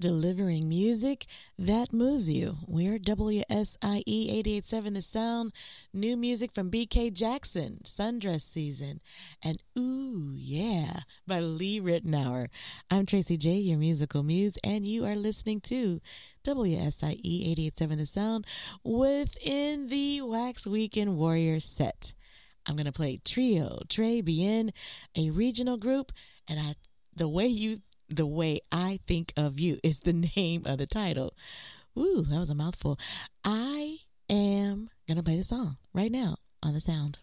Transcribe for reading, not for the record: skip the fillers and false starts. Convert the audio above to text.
delivering music that moves you. We're WSIE 88.7 The Sound. New music from BK Jackson, Sundress Season, and Ooh Yeah by Lee Ritenour. I'm Tracy J, your musical muse, and you are listening to WSIE 88.7 The Sound within the Wax Weekend Warrior set. I'm going to play Trio Tres Bien, a regional group, and the way I think of you is the name of the title. Ooh, that was a mouthful. I am going to play the song right now on The Sound.